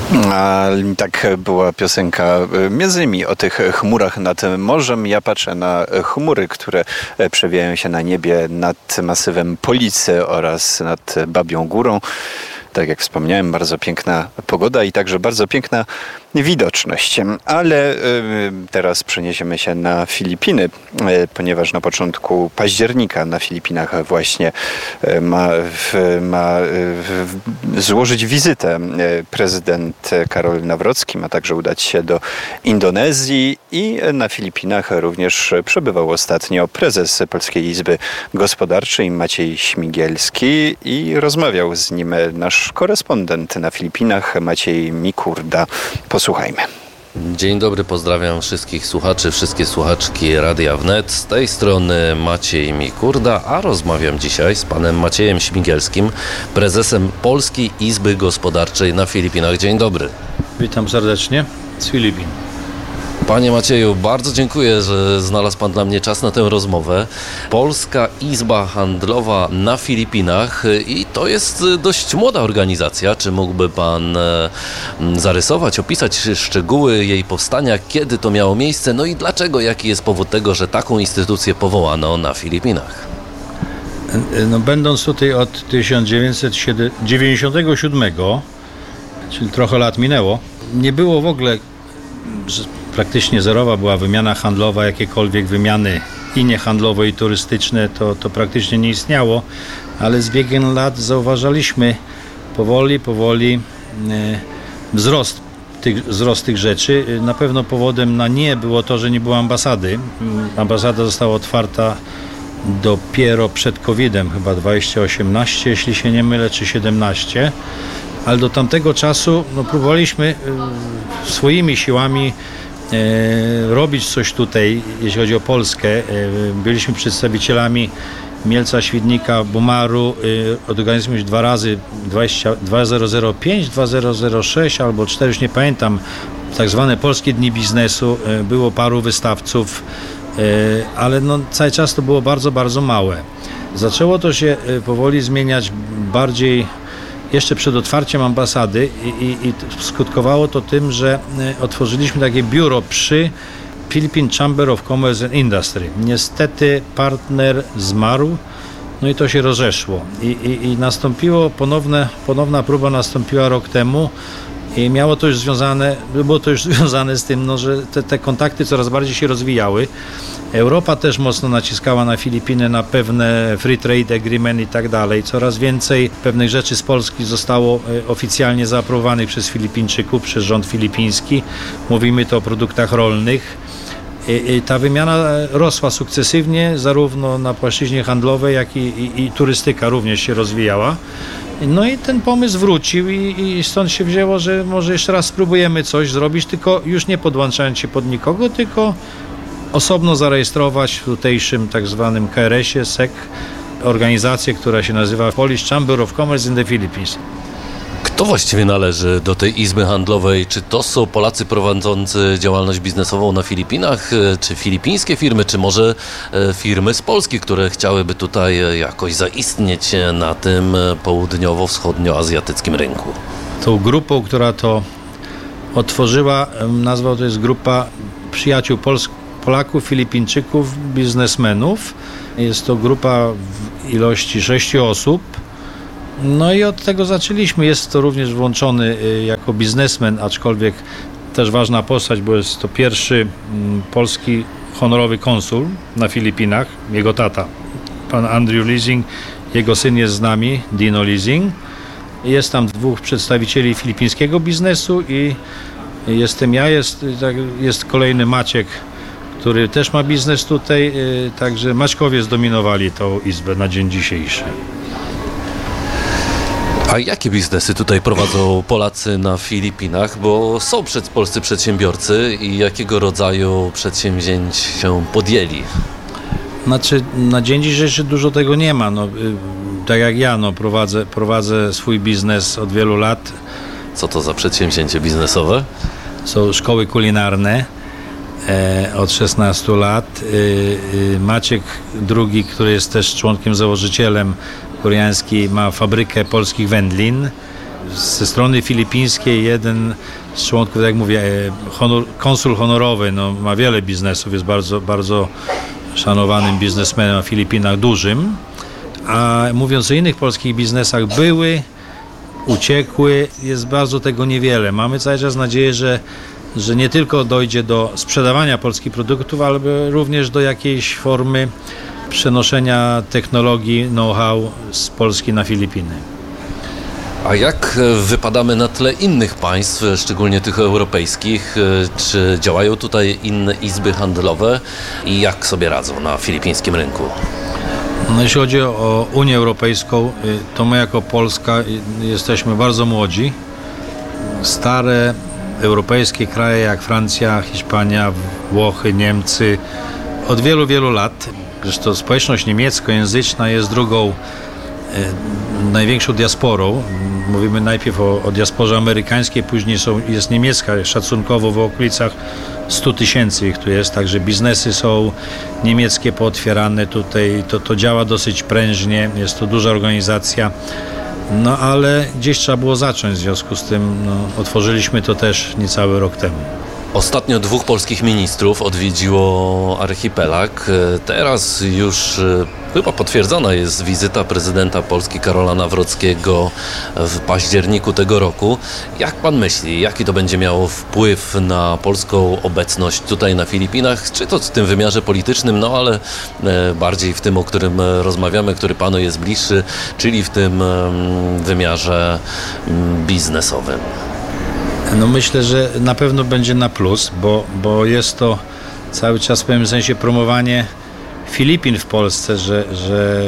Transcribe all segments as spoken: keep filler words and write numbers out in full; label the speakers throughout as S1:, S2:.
S1: A tak była piosenka między innymi o tych chmurach nad morzem. Ja patrzę na chmury, które przewijają się na niebie nad masywem Policy oraz nad Babią Górą. Tak jak wspomniałem, bardzo piękna pogoda i także bardzo piękna widoczność. Ale teraz przeniesiemy się na Filipiny, ponieważ na początku października na Filipinach właśnie ma, ma złożyć wizytę prezydent Karol Nawrocki, ma także udać się do Indonezji i na Filipinach również przebywał ostatnio prezes Polskiej Izby Gospodarczej Maciej Śmigielski i rozmawiał z nim nasz korespondent na Filipinach Maciej Mikurda. Posłuchajmy.
S2: Dzień dobry, pozdrawiam wszystkich słuchaczy, wszystkie słuchaczki Radia Wnet. Z tej strony Maciej Mikurda, a rozmawiam dzisiaj z panem Maciejem Śmigielskim, prezesem Polskiej Izby Gospodarczej na Filipinach. Dzień dobry.
S3: Witam serdecznie z Filipin.
S2: Panie Macieju, bardzo dziękuję, że znalazł pan dla mnie czas na tę rozmowę. Polska Izba Handlowa na Filipinach i to jest dość młoda organizacja. Czy mógłby pan zarysować, opisać szczegóły jej powstania, kiedy to miało miejsce, no i dlaczego, jaki jest powód tego, że taką instytucję powołano na Filipinach?
S3: No, będąc tutaj od tysiąc dziewięćset dziewięćdziesiątego siódmego, czyli trochę lat minęło, nie było w ogóle, praktycznie zerowa była wymiana handlowa, jakiekolwiek wymiany i niehandlowe, i turystyczne, to, to praktycznie nie istniało, ale z biegiem lat zauważaliśmy powoli, powoli e, wzrost tych, wzrost tych rzeczy. Na pewno powodem na nie było to, że nie było ambasady. Ambasada została otwarta dopiero przed kowidem, chyba dwadzieścia osiemnaście, jeśli się nie mylę, czy siedemnaście, ale do tamtego czasu no, próbowaliśmy e, swoimi siłami E, robić coś tutaj, jeśli chodzi o Polskę. E, byliśmy przedstawicielami Mielca, Świdnika, Bumaru. E, organizowaliśmy dwa razy dwa tysiące pięć, dwa tysiące sześć albo cztery, już nie pamiętam, tak zwane Polskie Dni Biznesu. E, było paru wystawców, e, ale no, cały czas to było bardzo, bardzo małe. Zaczęło to się e, powoli zmieniać bardziej jeszcze przed otwarciem ambasady i, i, i skutkowało to tym, że otworzyliśmy takie biuro przy Philippine Chamber of Commerce and Industry. Niestety partner zmarł, no i to się rozeszło. I, i, i nastąpiło ponowne, ponowna próba nastąpiła rok temu i miało to już związane, było to już związane z tym, no, że te, te kontakty coraz bardziej się rozwijały. Europa też mocno naciskała na Filipiny, na pewne free trade agreement i tak dalej. Coraz więcej pewnych rzeczy z Polski zostało oficjalnie zaaprobowanych przez Filipińczyków, przez rząd filipiński. Mówimy tu o produktach rolnych. I, i ta wymiana rosła sukcesywnie, zarówno na płaszczyźnie handlowej, jak i, i, i turystyka również się rozwijała. No i ten pomysł wrócił i, i stąd się wzięło, że może jeszcze raz spróbujemy coś zrobić, tylko już nie podłączając się pod nikogo, tylko osobno zarejestrować w tutejszym tak zwanym K R S-ie, S E C, organizację, która się nazywa Polish Chamber of Commerce in the Philippines.
S2: Kto właściwie należy do tej izby handlowej? Czy to są Polacy prowadzący działalność biznesową na Filipinach, czy filipińskie firmy, czy może firmy z Polski, które chciałyby tutaj jakoś zaistnieć na tym południowo-wschodnioazjatyckim rynku?
S3: Tą grupą, która to otworzyła, nazwał to jest grupa przyjaciół Polsk Polaków, Filipińczyków, biznesmenów. Jest to grupa w ilości sześciu osób. No i od tego zaczęliśmy. Jest to również włączony jako biznesmen, aczkolwiek też ważna postać, bo jest to pierwszy polski honorowy konsul na Filipinach, jego tata, pan Andrew Leasing, jego syn jest z nami, Dino Leasing. Jest tam dwóch przedstawicieli filipińskiego biznesu i jestem ja, jest, jest kolejny Maciek, który też ma biznes tutaj, także Maćkowie zdominowali tą izbę na dzień dzisiejszy.
S2: A jakie biznesy tutaj prowadzą Polacy na Filipinach? Bo są przed polscy przedsiębiorcy i jakiego rodzaju przedsięwzięć się podjęli?
S3: Znaczy, na dzień dzisiejszy dużo tego nie ma. No, tak jak ja, no, prowadzę, prowadzę swój biznes od wielu lat.
S2: Co to za przedsięwzięcie biznesowe?
S3: Są szkoły kulinarne e, od szesnastu lat. E, e, Maciek drugi, który jest też członkiem, założycielem koreański, ma fabrykę polskich wędlin. ze strony filipińskiej jeden z członków, tak jak mówię, honor, konsul honorowy, no, ma wiele biznesów, jest bardzo, bardzo szanowanym biznesmenem na Filipinach, dużym. A mówiąc o innych polskich biznesach, były, uciekły, jest bardzo tego niewiele. Mamy cały czas nadzieję, że, że nie tylko dojdzie do sprzedawania polskich produktów, ale również do jakiejś formy przenoszenia technologii, know-how z Polski na Filipiny.
S2: A jak wypadamy na tle innych państw, szczególnie tych europejskich? Czy działają tutaj inne izby handlowe i jak sobie radzą na filipińskim rynku?
S3: No, jeśli chodzi o Unię Europejską, to my jako Polska jesteśmy bardzo młodzi. Stare europejskie kraje jak Francja, Hiszpania, Włochy, Niemcy od wielu, wielu lat. Zresztą społeczność niemieckojęzyczna jest drugą e, największą diasporą. Mówimy najpierw o, o diasporze amerykańskiej, później są, jest niemiecka, szacunkowo w okolicach stu tysięcy ich tu jest, także biznesy są niemieckie pootwierane tutaj, to, to działa dosyć prężnie, jest to duża organizacja, no ale gdzieś trzeba było zacząć, w związku z tym no, otworzyliśmy to też niecały rok temu.
S2: Ostatnio dwóch polskich ministrów odwiedziło archipelag. Teraz już chyba potwierdzona jest wizyta prezydenta Polski Karola Nawrockiego w październiku tego roku. Jak pan myśli, jaki to będzie miało wpływ na polską obecność tutaj na Filipinach? Czy to w tym wymiarze politycznym, no ale bardziej w tym, o którym rozmawiamy, który panu jest bliższy, czyli w tym wymiarze biznesowym?
S3: No myślę, że na pewno będzie na plus, bo, bo jest to cały czas w pewnym sensie promowanie Filipin w Polsce, że, że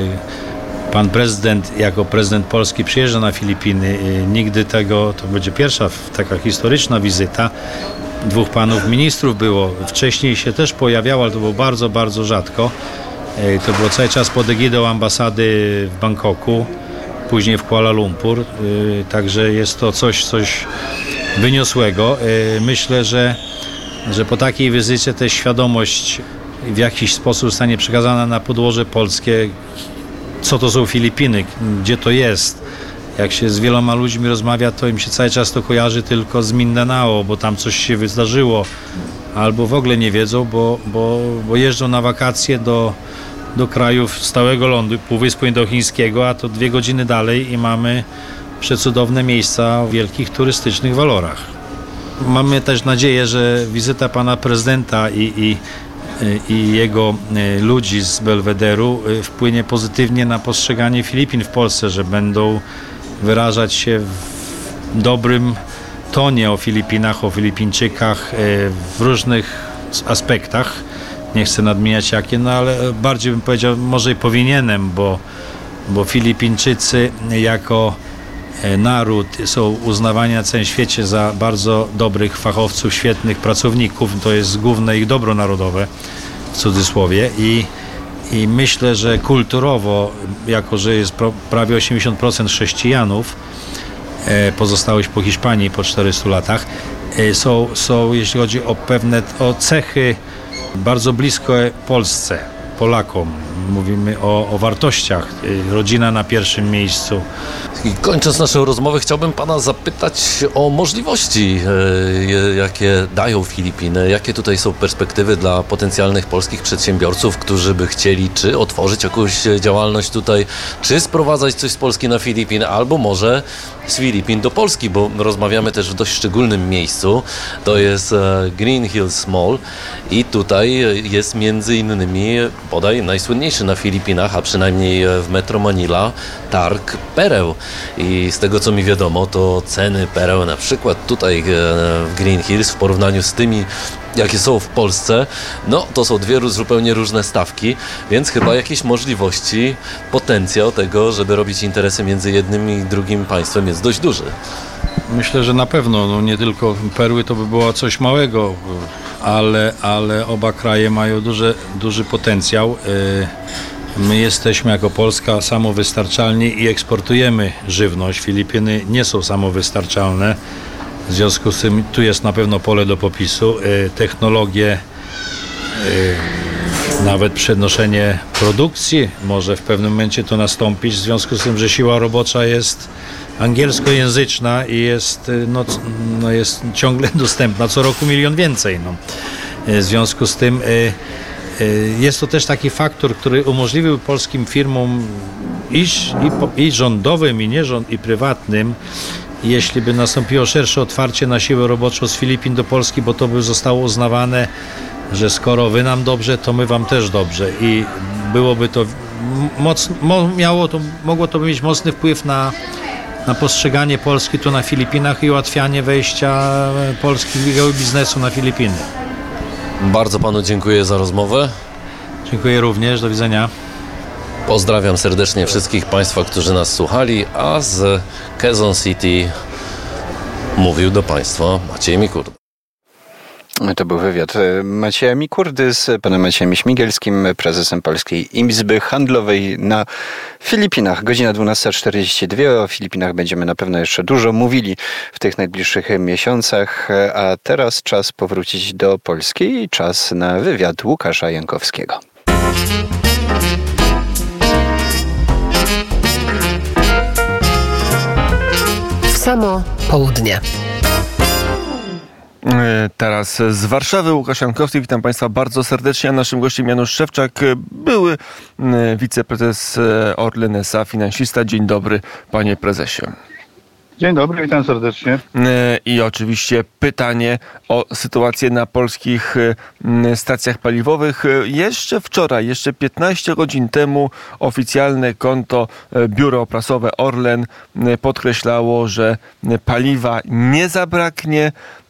S3: pan prezydent jako prezydent Polski przyjeżdża na Filipiny. Nigdy tego, to będzie pierwsza taka historyczna wizyta. Dwóch panów ministrów było. Wcześniej się też pojawiało, ale to było bardzo, bardzo rzadko. To było cały czas pod egidą ambasady w Bangkoku, później w Kuala Lumpur. Także jest to coś, coś wyniosłego. Myślę, że, że po takiej wizycie też świadomość w jakiś sposób zostanie przekazana na podłoże polskie, co to są Filipiny, gdzie to jest. Jak się z wieloma ludźmi rozmawia, to im się cały czas to kojarzy tylko z Mindanao, bo tam coś się wydarzyło, albo w ogóle nie wiedzą, bo, bo, bo jeżdżą na wakacje do, do krajów stałego lądu, Półwyspu Indochińskiego, a to dwie godziny dalej i mamy przecudowne miejsca o wielkich turystycznych walorach. Mamy też nadzieję, że wizyta pana prezydenta i, i, i jego ludzi z Belwederu wpłynie pozytywnie na postrzeganie Filipin w Polsce, że będą wyrażać się w dobrym tonie o Filipinach, o Filipińczykach w różnych aspektach. Nie chcę nadmieniać jakie, no ale bardziej bym powiedział, może i powinienem, bo, bo Filipińczycy jako naród są uznawani na całym świecie za bardzo dobrych fachowców, świetnych pracowników. To jest główne ich dobro narodowe, w cudzysłowie. I, i myślę, że kulturowo, jako że jest prawie osiemdziesiąt procent chrześcijanów, pozostałość po Hiszpanii po czterystu latach, są, są jeśli chodzi o pewne o cechy, bardzo blisko Polsce, Polakom. Mówimy o, o wartościach. Rodzina na pierwszym miejscu.
S2: I kończąc naszą rozmowę, chciałbym pana zapytać o możliwości, e, jakie dają Filipiny, jakie tutaj są perspektywy dla potencjalnych polskich przedsiębiorców, którzy by chcieli czy otworzyć jakąś działalność tutaj, czy sprowadzać coś z Polski na Filipiny, albo może z Filipin do Polski, bo rozmawiamy też w dość szczególnym miejscu. To jest e, Green Hills Mall i tutaj jest między innymi bodaj najsłynniejszy na Filipinach, a przynajmniej w Metro Manila, targ pereł. I z tego co mi wiadomo, to ceny pereł na przykład tutaj w Green Hills w porównaniu z tymi, jakie są w Polsce, no to są dwie zupełnie różne stawki, więc chyba jakieś możliwości, potencjał tego, żeby robić interesy między jednym i drugim państwem jest dość duży.
S3: Myślę, że na pewno, no nie tylko perły to by było coś małego, ale, ale oba kraje mają duży, duży potencjał. My jesteśmy jako Polska samowystarczalni i eksportujemy żywność. Filipiny nie są samowystarczalne. W związku z tym tu jest na pewno pole do popisu. Technologie, nawet przenoszenie produkcji może w pewnym momencie to nastąpić. W związku z tym, że siła robocza jest angielskojęzyczna i jest, no, no jest ciągle dostępna, co roku milion więcej. No. W związku z tym jest to też taki faktor, który umożliwił polskim firmom i, i, i rządowym, i nierząd, i prywatnym, jeśli by nastąpiło szersze otwarcie na siłę roboczą z Filipin do Polski, bo to by zostało uznawane, że skoro wy nam dobrze, to my wam też dobrze i byłoby to mocno, miało to, mogło to mieć mocny wpływ na, na postrzeganie Polski tu na Filipinach i ułatwianie wejścia polskiego biznesu na Filipiny.
S2: Bardzo panu dziękuję za rozmowę.
S3: Dziękuję również, do widzenia.
S2: Pozdrawiam serdecznie wszystkich państwa, którzy nas słuchali, a z Quezon City mówił do państwa Maciej Mikurda.
S1: To był wywiad Macieja Mikurdy z panem Maciejem Śmigielskim, prezesem Polskiej Izby Handlowej na Filipinach. Godzina dwunasta czterdzieści dwa. O Filipinach będziemy na pewno jeszcze dużo mówili w tych najbliższych miesiącach, a teraz czas powrócić do Polski i czas na wywiad Łukasza Jankowskiego.
S4: W samo południe.
S5: Teraz z Warszawy Łukasz Jankowski. Witam Państwa bardzo serdecznie. A naszym gościem Janusz Szewczak, były wiceprezes Orlen S A, finansista. Dzień dobry, panie prezesie.
S6: Dzień dobry, witam serdecznie.
S5: I oczywiście pytanie o sytuację na polskich stacjach paliwowych. Jeszcze wczoraj, jeszcze piętnaście godzin temu oficjalne konto biuro prasowe Orlen podkreślało, że paliwa nie zabraknie.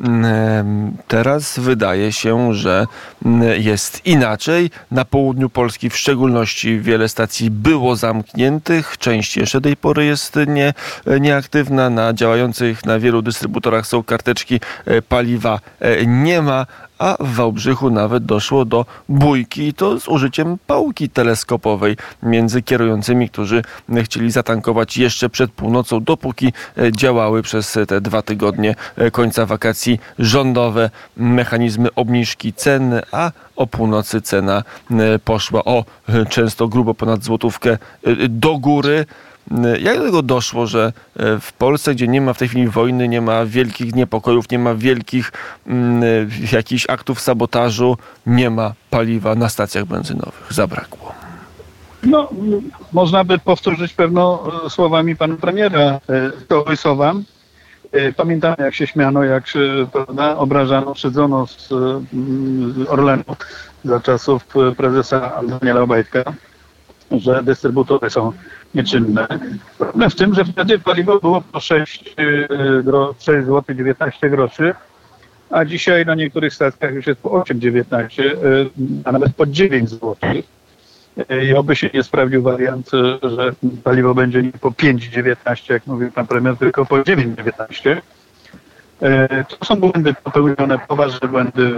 S5: Teraz wydaje się, że jest inaczej. Na południu Polski w szczególności wiele stacji było zamkniętych. Część jeszcze tej pory jest nie, nieaktywna. Na działających na wielu dystrybutorach są karteczki, paliwa nie ma, a w Wałbrzychu nawet doszło do bójki, i to z użyciem pałki teleskopowej między kierującymi, którzy chcieli zatankować jeszcze przed północą, dopóki działały przez te dwa tygodnie końca wakacji rządowe mechanizmy obniżki cen, a o północy cena poszła o często grubo ponad złotówkę do góry. Jak do tego doszło, że w Polsce, gdzie nie ma w tej chwili wojny, nie ma wielkich niepokojów, nie ma wielkich mm, jakichś aktów sabotażu, nie ma paliwa na stacjach benzynowych? Zabrakło.
S6: No, można by powtórzyć pewno słowami pana premiera Kołyszowa. Pamiętam, jak się śmiano, jak się, prawda, obrażano, szydzono z Orlenu za czasów prezesa Daniela Obajtka, że dystrybutory są nieczynne. Problem w tym, że wtedy paliwo było po sześć złotych dziewiętnaście groszy, a dzisiaj na niektórych stacjach już jest po osiem dziewiętnaście, a nawet po dziewięć złotych. I oby się nie sprawdził wariant, że paliwo będzie nie po pięć dziewiętnaście, jak mówił pan premier, tylko po dziewięć dziewiętnaście. To są błędy popełnione, poważne błędy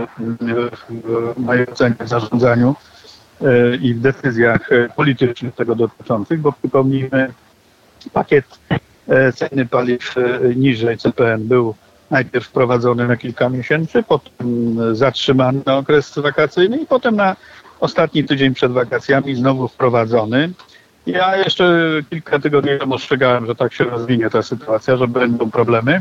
S6: w mojej ocenie w zarządzaniu i w decyzjach politycznych tego dotyczących, bo przypomnijmy, pakiet ceny paliw niżej C P N był najpierw wprowadzony na kilka miesięcy, potem zatrzymany na okres wakacyjny i potem na ostatni tydzień przed wakacjami znowu wprowadzony. Ja jeszcze kilka tygodni temu ostrzegałem, że tak się rozwinie ta sytuacja, że będą problemy.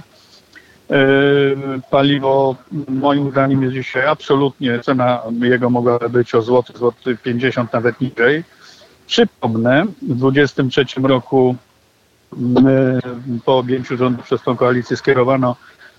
S6: Paliwo moim zdaniem jest dzisiaj absolutnie, cena jego mogłaby być o złoty, złoty pięćdziesiąt, nawet niżej. Przypomnę, w dwudziestym trzecim roku po objęciu rządu przez tą koalicję skierowano